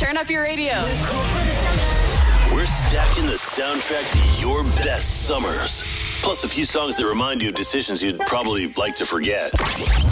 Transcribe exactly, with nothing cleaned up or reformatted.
Turn up your radio. We're stacking the soundtrack to your best summers. Plus a few songs that remind you of decisions you'd probably like to forget.